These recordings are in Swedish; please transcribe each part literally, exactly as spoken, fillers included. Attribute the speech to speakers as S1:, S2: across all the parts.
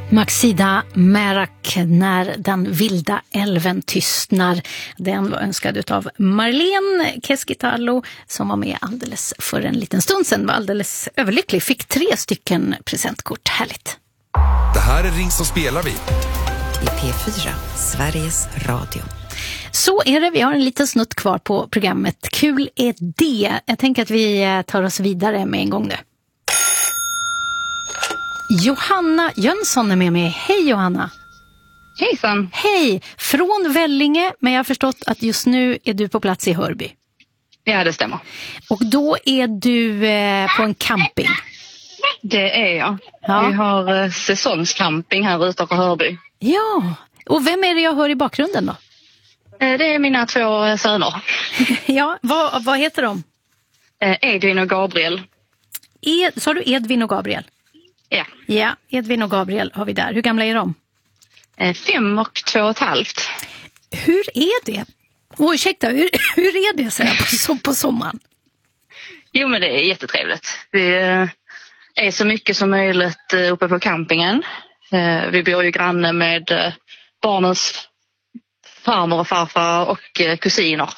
S1: Maxida Merak, När den vilda älven tystnar. Den var önskad av Marlene Keskitalo som var med alldeles för en liten stund sedan. Var alldeles överlycklig. Fick tre stycken presentkort. Härligt.
S2: Det här är Ring som spelar vi.
S3: I P fyra, Sveriges Radio.
S1: Så är det, vi har en liten snutt kvar på programmet. Kul är det. Jag tänker att vi tar oss vidare med en gång nu. Johanna Jönsson är med mig. Hej Johanna.
S4: Hejsan.
S1: Hej, från Vellinge, men jag har förstått att just nu är du på plats i Hörby.
S4: Ja, det stämmer.
S1: Och då är du eh, på en camping.
S4: Det är jag.
S1: Ja.
S4: Vi har eh, säsongscamping här utanför Hörby.
S1: Ja, och vem är det jag hör i bakgrunden då?
S4: Eh, det är mina två eh, söner.
S1: Ja, vad, vad heter de?
S4: Eh, Edvin och Gabriel.
S1: Ed, sa du Edvin och Gabriel?
S4: Ja.
S1: Ja, Edvin och Gabriel har vi där. Hur gamla är de?
S4: Eh, fem och två och ett halvt.
S1: Hur är det? Åh, ursäkta, hur, hur är det så här på, som på sommaren?
S4: Jo, men det är jättetrevligt. Vi eh, är så mycket som möjligt eh, uppe på campingen. Eh, vi bor ju granne med eh, barnens farmor och farfar och eh, kusiner.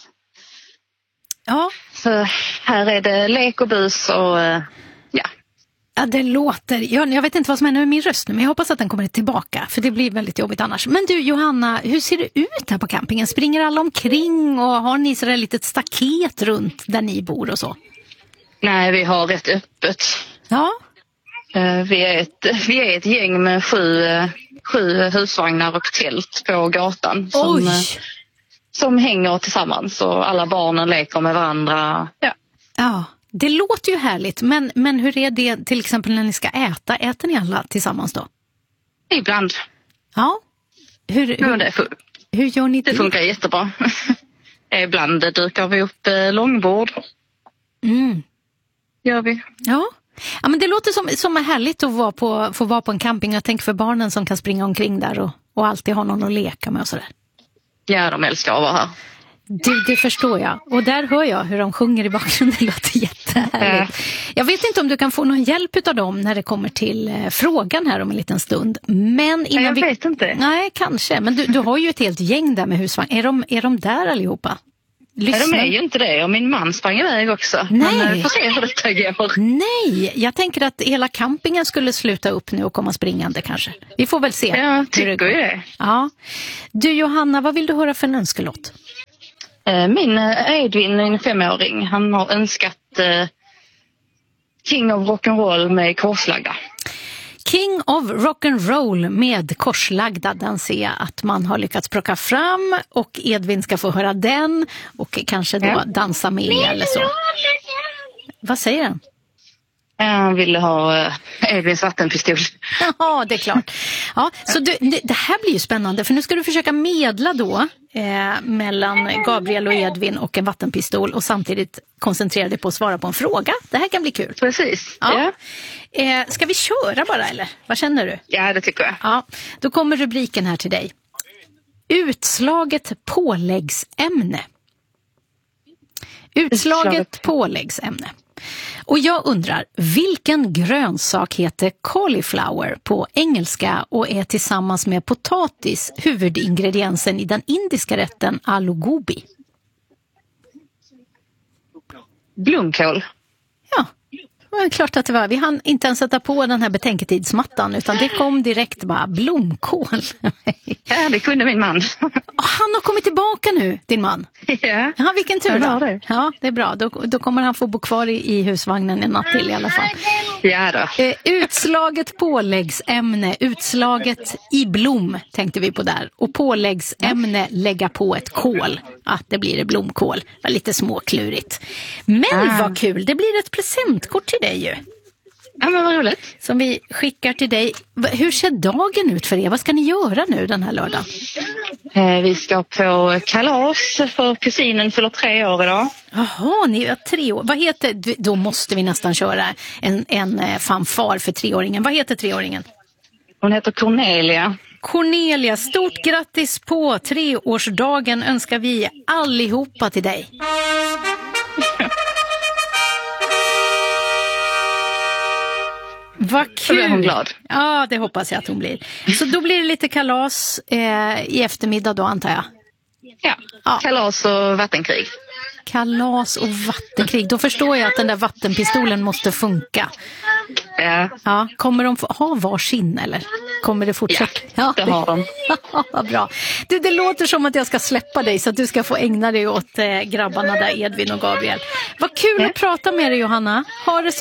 S1: Ja.
S4: Så här är det lek och bus och eh, ja.
S1: Ja, det låter... Jag, jag vet inte vad som händer med min röst nu, men jag hoppas att den kommer tillbaka, för det blir väldigt jobbigt annars. Men du Johanna, hur ser det ut här på campingen? Springer alla omkring och har ni så där litet staket runt där ni bor och så?
S4: Nej, vi har rätt öppet.
S1: Ja.
S4: Uh, vi, är ett, vi är ett gäng med sju, uh, sju husvagnar och tält på gatan som, uh, som hänger tillsammans och alla barnen leker med varandra. Ja.
S1: Ja. Det låter ju härligt, men, men hur är det till exempel när ni ska äta? Äter ni alla tillsammans då?
S4: Ibland.
S1: Ja. Hur, hur,
S4: ja, det, fun-
S1: hur gör ni det?
S4: Det funkar jättebra. Ibland dukar vi upp eh, långbord.
S1: Mm.
S4: Gör vi.
S1: Ja. Ja, men det låter som, som är härligt att vara på, få vara på en camping. Jag tänker för barnen som kan springa omkring där och, och alltid ha någon att leka med och sådär.
S4: Ja, de älskar att vara här.
S1: Det, det förstår jag. Och där hör jag hur de sjunger i bakgrunden. Det låter jättehärligt. Äh. Jag vet inte om du kan få någon hjälp av dem när det kommer till eh, frågan här om en liten stund. Men innan
S4: jag
S1: vi...
S4: vet inte.
S1: Nej, kanske. Men du, du har ju ett helt gäng där med husvagn. Är de, är de där allihopa?
S4: Lyssna. Nej, de är ju inte det. Och min man sprang iväg också.
S1: Nej.
S4: Men vi får se hur detta går.
S1: Nej, jag tänker att hela campingen skulle sluta upp nu och komma springande kanske. Vi får väl se.
S4: Ja, tycker ju det.
S1: Ja. Du Johanna, vad vill du höra för en önskelåt?
S4: Min Edvin, en femåring, han har önskat eh, King of Rock'n'Roll med korslagda.
S1: King of Rock'n'Roll med korslagda, den ser jag att man har lyckats plocka fram och Edvin ska få höra den och kanske då ja. dansa med eller så. Vad säger han?
S4: Han ville ha uh, Edvins vattenpistol.
S1: Ja, det är klart. Ja, så du, det här blir ju spännande för nu ska du försöka medla då eh, mellan Gabriel och Edvin och en vattenpistol och samtidigt koncentrera dig på att svara på en fråga. Det här kan bli kul.
S4: Precis.
S1: Ja. Ja. Eh, ska vi köra bara eller? Vad känner du?
S4: Ja, det tycker jag.
S1: Ja, då kommer rubriken här till dig. Utslaget påläggsämne. Utslaget, Utslaget. påläggsämne. Och jag undrar, vilken grönsak heter cauliflower på engelska och är tillsammans med potatis huvudingrediensen i den indiska rätten aloo gobi?
S4: Blomkål.
S1: Ja, det var klart att det var. Vi hann inte ens sätta på den här betänketidsmattan utan det kom direkt bara blomkål.
S4: Ja, det kunde min man.
S1: Han har kommit tillbaka nu, din man.
S4: Ja,
S1: ja vilken tur då.
S4: Det.
S1: Ja, det är bra. Då, då kommer han få bo kvar i, i husvagnen en natt till i alla fall.
S4: Ja då.
S1: Eh, utslaget påläggsämne, utslaget i blom tänkte vi på där. Och påläggsämne, lägga på ett kål. Ja, det blir det blomkål. Det var lite småklurigt. Men ah. vad kul, det blir ett presentkort till dig ju.
S4: Ja, men vad roligt.
S1: Som vi skickar till dig. Hur ser dagen ut för er? Vad ska ni göra nu den här lördagen?
S4: Eh, vi ska på kalas för kusinen fyller tre år idag.
S1: Jaha, ni har tre år. Vad heter, då måste vi nästan köra en, en fanfar för treåringen. Vad heter treåringen?
S4: Hon heter Cornelia.
S1: Cornelia, stort grattis på treårsdagen önskar vi allihopa till dig. Vad kul!
S4: Så blir hon glad.
S1: Ja, det hoppas jag att hon blir. Så då blir det lite kalas eh, i eftermiddag då, antar jag?
S4: Ja,
S1: Ja.
S4: Kalas och vattenkrig.
S1: Kalas och vattenkrig. Då förstår jag att den där vattenpistolen måste funka.
S4: Ja,
S1: Ja, kommer de få ha varsin eller? Kommer det fortsätta?
S4: ja det har de.
S1: Vad bra. Du, det låter som att jag ska släppa dig så att du ska få ägna dig åt eh, grabbarna där, Edvin och Gabriel. Vad kul
S4: Ja.
S1: att prata med dig, Johanna. Ha det så